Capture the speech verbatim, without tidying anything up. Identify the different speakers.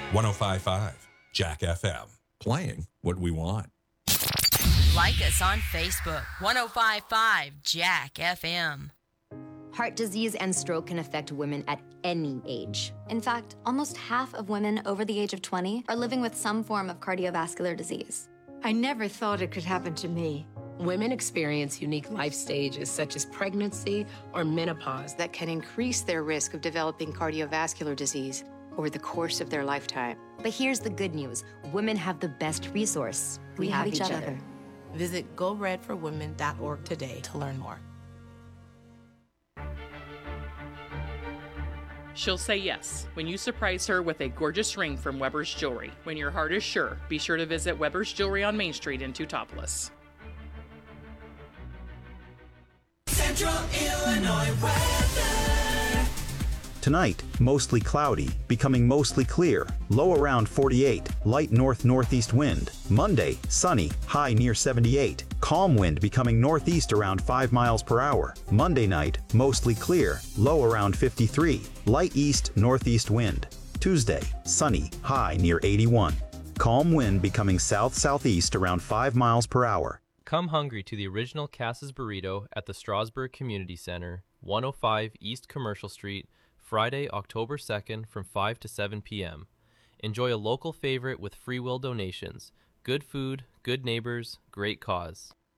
Speaker 1: one oh five point five Jack F M. Playing what we want.
Speaker 2: Like us on Facebook, one oh five point five Jack F M.
Speaker 3: Heart disease and stroke can affect women at any age.
Speaker 4: In fact, almost half of women over the age of twenty are living with some form of cardiovascular disease.
Speaker 5: I never thought it could happen to me.
Speaker 6: Women experience unique life stages such as pregnancy or menopause
Speaker 7: that can increase their risk of developing cardiovascular disease over the course of their lifetime.
Speaker 3: But here's the good news. Women have the best resource.
Speaker 4: We, we have, have each, each other. other.
Speaker 8: Visit go red for women dot org today to learn more.
Speaker 9: She'll say yes when you surprise her with a gorgeous ring from Weber's Jewelry. When your heart is sure, be sure to visit Weber's Jewelry on Main Street in Teutopolis.
Speaker 10: Central Illinois weather.
Speaker 11: Tonight, mostly cloudy, becoming mostly clear, low around forty-eight, light north-northeast wind. Monday, sunny, high near seventy-eight, calm wind becoming northeast around five miles per hour. Monday night, mostly clear, low around fifty-three, light east-northeast wind. Tuesday, sunny, high near eighty-one, calm wind becoming south-southeast around five miles per hour.
Speaker 12: Come hungry to the original Cass's Burrito at the Strasburg Community Center, one oh five East Commercial Street, Friday, October second from five to seven p.m. Enjoy a local favorite with free will donations. Good food, good neighbors, great cause.